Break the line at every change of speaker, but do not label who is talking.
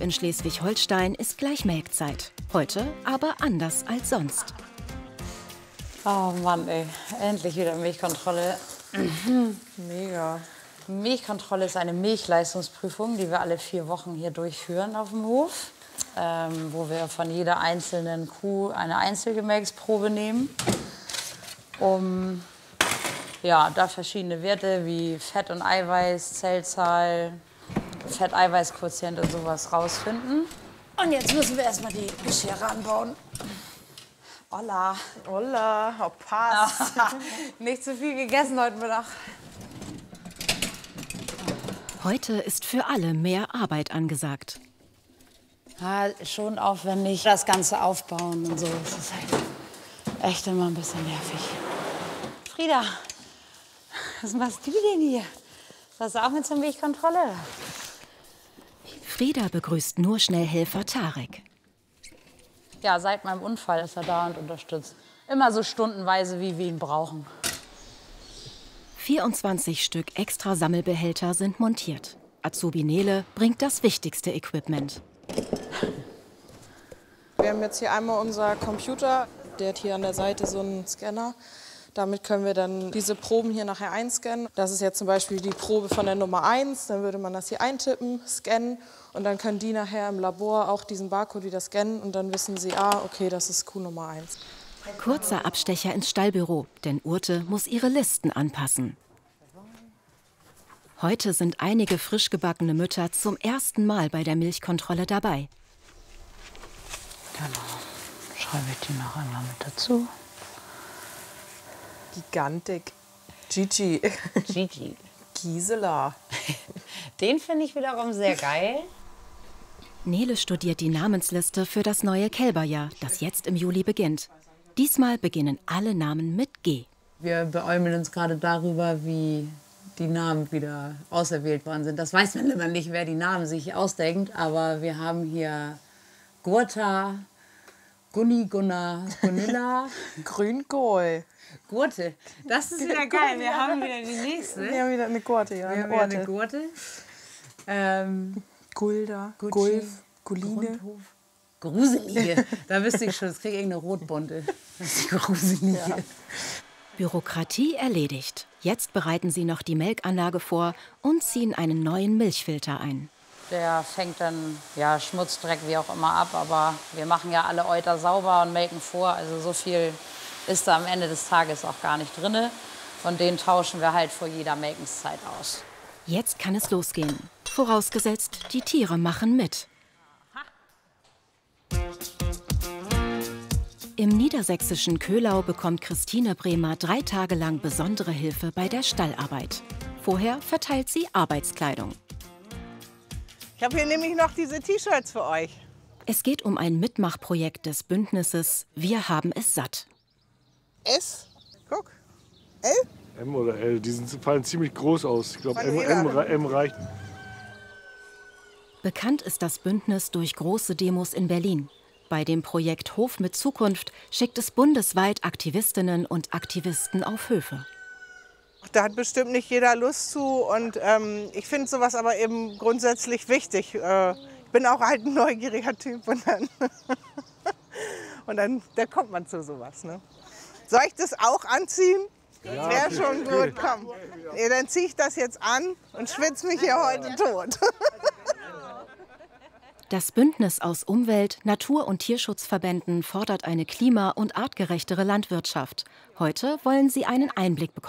in Schleswig-Holstein ist gleich Melkzeit. Heute aber anders als sonst.
Oh Mann, ey. Endlich wieder Milchkontrolle.
Mega.
Milchkontrolle ist eine Milchleistungsprüfung, die wir alle 4 Wochen hier durchführen auf dem Hof. Wo wir von jeder einzelnen Kuh eine Einzelgemälksprobe nehmen, um ja, da verschiedene Werte wie Fett und Eiweiß, Zellzahl, Fett-Eiweiß-Quotient und sowas rausfinden. Und jetzt müssen wir erstmal die Geschirre anbauen. Hola.
Hola, oh, passt.
Nicht zu viel gegessen heute Mittag.
Heute ist für alle mehr Arbeit angesagt.
Ja, schon aufwendig, das Ganze aufbauen und so. Das ist halt echt immer ein bisschen nervig. Frieda, was machst du denn hier? Warst du auch mit zur Milchkontrolle?
Frieda begrüßt nur Schnellhelfer Tarek.
Ja, seit meinem Unfall ist er da und unterstützt. Immer so stundenweise, wie wir ihn brauchen.
24 Stück extra Sammelbehälter sind montiert. Azubi Nele bringt das wichtigste Equipment.
Wir haben jetzt hier einmal unser Computer, der hat hier an der Seite so einen Scanner. Damit können wir dann diese Proben hier nachher einscannen. Das ist jetzt zum Beispiel die Probe von der Nummer 1. Dann würde man das hier eintippen, scannen und dann können die nachher im Labor auch diesen Barcode wieder scannen und dann wissen sie, okay, das ist Kuh Nummer 1.
Kurzer Abstecher ins Stallbüro, denn Urte muss ihre Listen anpassen. Heute sind einige frisch gebackene Mütter zum ersten Mal bei der Milchkontrolle dabei.
Dann schreibe ich die noch einmal mit dazu.
Gigantik. Gigi.
Gigi.
Gisela.
Den finde ich wiederum sehr geil.
Nele studiert die Namensliste für das neue Kälberjahr, das jetzt im Juli beginnt. Diesmal beginnen alle Namen mit G.
Wir beäumeln uns gerade darüber, wie die Namen wieder auserwählt worden sind. Das weiß man immer nicht, wer die Namen sich ausdenkt, aber wir haben hier Gurta, Gunni, Gunnar, Gunilla.
Grünkohl.
Gurte. Das ist wieder geil. Wir haben wieder die nächste.
Wir haben wieder eine Gurte, ja.
Wir haben wieder eine Gurte.
Gulda,
Gucci,
Gulf, Guline.
Grundhof. Gruselige. Da wüsste ich schon, das kriege ich irgendeine Rotbunte. Das ist die Gruselige.
Ja.
Bürokratie erledigt. Jetzt bereiten sie noch die Melkanlage vor und ziehen einen neuen Milchfilter ein.
Der fängt dann ja, Schmutz, Dreck, wie auch immer ab. Aber wir machen ja alle Euter sauber und melken vor. Also so viel ist da am Ende des Tages auch gar nicht drin. Und den tauschen wir halt vor jeder Melkenszeit aus.
Jetzt kann es losgehen. Vorausgesetzt, die Tiere machen mit. Im niedersächsischen Köhlau bekommt Christine Bremer 3 Tage lang besondere Hilfe bei der Stallarbeit. Vorher verteilt sie Arbeitskleidung.
Ich habe hier nämlich noch diese T-Shirts für euch.
Es geht um ein Mitmachprojekt des Bündnisses Wir haben es satt.
S, guck, L.
M oder L, die fallen ziemlich groß aus. Ich glaube, M reicht.
Bekannt ist das Bündnis durch große Demos in Berlin. Bei dem Projekt Hof mit Zukunft schickt es bundesweit Aktivistinnen und Aktivisten auf Höfe.
Da hat bestimmt nicht jeder Lust zu und ich finde sowas aber eben grundsätzlich wichtig. Ich bin auch halt ein neugieriger Typ und dann da kommt man zu sowas. Ne? Soll ich das auch anziehen?
Ja,
Wäre schon gut, komm. Ja, dann ziehe ich das jetzt an und schwitze mich hier heute tot.
Das Bündnis aus Umwelt-, Natur- und Tierschutzverbänden fordert eine klima- und artgerechtere Landwirtschaft. Heute wollen sie einen Einblick bekommen.